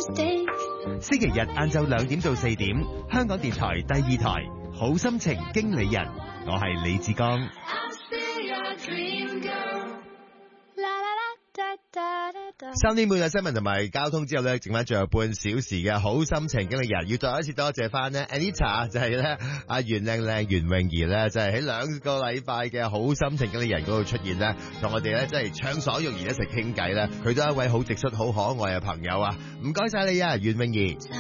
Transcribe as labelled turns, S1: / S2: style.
S1: 星期日晏晝2點到4點，香港電台第2台好心情經理人，我係李志剛。3點半嘅新聞同埋交通之後咧，剩翻最後半小時嘅好心情經理人，要再一次多謝翻咧 Anita， 就係咧阿袁靚靚袁詠儀咧，就係喺2個禮拜嘅好心情經理人嗰度出現咧，同我哋咧即係暢所欲言一齊傾偈咧，佢都係一位好直率好可愛嘅朋友啊！唔該晒你啊，袁詠儀。